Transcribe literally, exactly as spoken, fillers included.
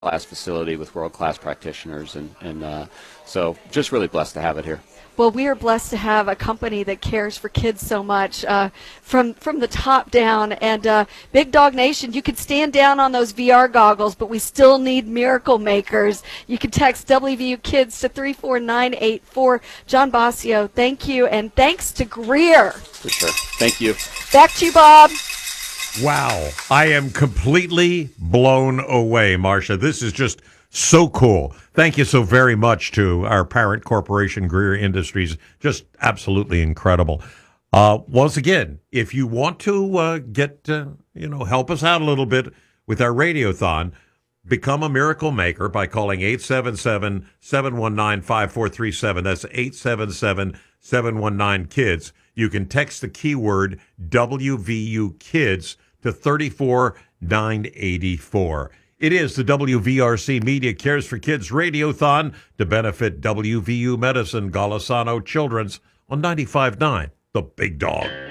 class facility with world-class practitioners, and, and uh, so just really blessed to have it here. Well, we are blessed to have a company that cares for kids so much, uh, from from the top down. And uh, Big Dog Nation, you could stand down on those V R goggles, but we still need miracle makers. You can text W V U Kids to three four nine eight four. John Bossio, thank you, and thanks to Greer. For sure. Thank you. Back to you, Bob. Wow. I am completely blown away, Marcia. This is just so cool. Thank you so very much to our parent corporation, Greer Industries. Just absolutely incredible. Uh, once again, if you want to uh, get, uh, you know, help us out a little bit with our Radiothon, become a miracle maker by calling eight seven seven, seven one nine, five four three seven. That's eight seven seven, seven one nine, KIDS. You can text the keyword W V U Kids to three four nine eight four. It is the W V R C Media Cares for Kids Radiothon to benefit W V U Medicine, Golisano Children's on ninety-five point nine, The Big Dog.